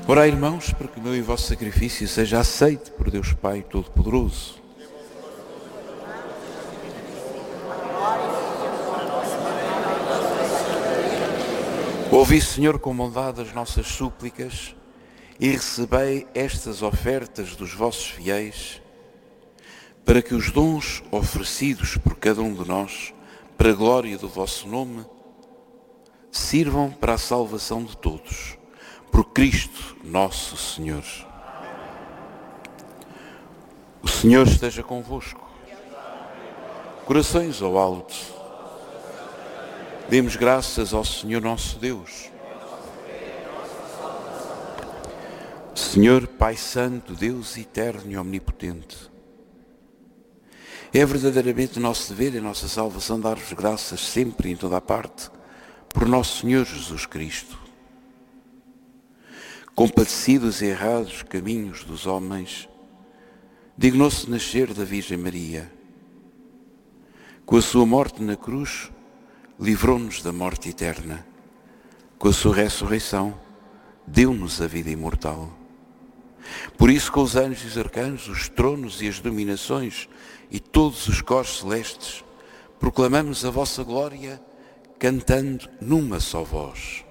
Orai, irmãos, para que o meu e o vosso sacrifício seja aceito por Deus Pai Todo-Poderoso. Ouvi, Senhor, com bondade as nossas súplicas e recebei estas ofertas dos vossos fiéis, para que os dons oferecidos por cada um de nós, para a glória do vosso nome, sirvam para a salvação de todos. Por Cristo nosso Senhor. O Senhor esteja convosco. Corações ao alto. Demos graças ao Senhor nosso Deus. Senhor Pai Santo, Deus eterno e omnipotente, é verdadeiramente nosso dever e nossa salvação dar-vos graças sempre e em toda a parte por nosso Senhor Jesus Cristo. Compadecidos e errados caminhos dos homens, dignou-se nascer da Virgem Maria. Com a sua morte na cruz, livrou-nos da morte eterna. Com a sua ressurreição, deu-nos a vida imortal. Por isso, com os anjos e os arcanjos, os tronos e as dominações e todos os coros celestes, proclamamos a vossa glória, cantando numa só voz.